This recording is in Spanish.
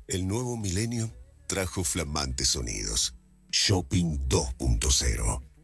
El nuevo milenio trajo flamantes sonidos. Shopping 2.0.